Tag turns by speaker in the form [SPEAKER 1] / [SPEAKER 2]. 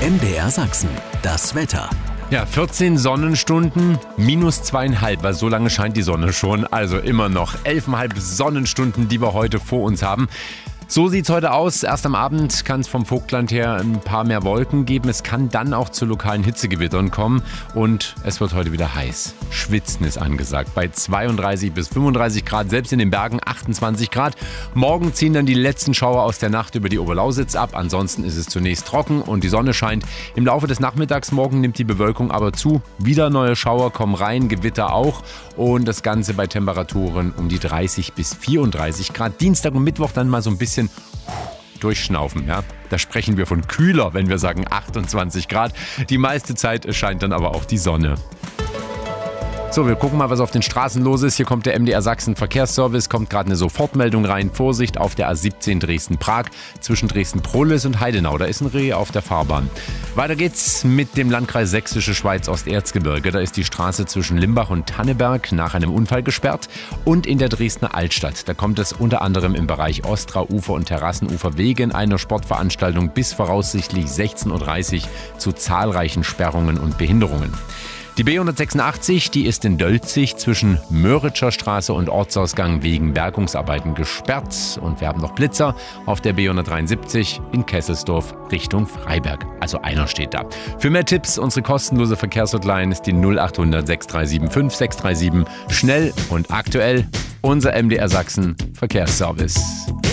[SPEAKER 1] MDR Sachsen, das Wetter.
[SPEAKER 2] Ja, 14 Sonnenstunden, minus 2,5, weil so lange scheint die Sonne schon. Also immer noch 11,5 Sonnenstunden, die wir heute vor uns haben. So sieht's heute aus. Erst am Abend kann es vom Vogtland her ein paar mehr Wolken geben. Es kann dann auch zu lokalen Hitzegewittern kommen. Und es wird heute wieder heiß. Schwitzen ist angesagt. Bei 32 bis 35 Grad, selbst in den Bergen 28 Grad. Morgen ziehen dann die letzten Schauer aus der Nacht über die Oberlausitz ab. Ansonsten ist es zunächst trocken und die Sonne scheint. Im Laufe des Nachmittags morgen nimmt die Bewölkung aber zu. Wieder neue Schauer kommen rein, Gewitter auch. Und das Ganze bei Temperaturen um die 30 bis 34 Grad. Dienstag und Mittwoch dann mal so ein bisschen durchschnaufen. Ja? Da sprechen wir von kühler, wenn wir sagen 28 Grad. Die meiste Zeit scheint dann aber auch die Sonne. So, wir gucken mal, was auf den Straßen los ist. Hier kommt der MDR Sachsen Verkehrsservice, kommt gerade eine Sofortmeldung rein. Vorsicht auf der A17 Dresden-Prag zwischen Dresden-Prohlis und Heidenau. Da ist ein Reh auf der Fahrbahn. Weiter geht's mit dem Landkreis Sächsische Schweiz Osterzgebirge. Da ist die Straße zwischen Limbach und Tanneberg nach einem Unfall gesperrt. Und in der Dresdner Altstadt. Da kommt es unter anderem im Bereich Ostra-Ufer und Terrassenufer wegen einer Sportveranstaltung bis voraussichtlich 16:30 Uhr zu zahlreichen Sperrungen und Behinderungen. Die B186, die ist in Dölzig zwischen Möritscher Straße und Ortsausgang wegen Bergungsarbeiten gesperrt. Und wir haben noch Blitzer auf der B173 in Kesselsdorf Richtung Freiberg. Also einer steht da. Für mehr Tipps, unsere kostenlose Verkehrshotline ist die 0800 6375 637. Schnell und aktuell, unser MDR Sachsen Verkehrsservice.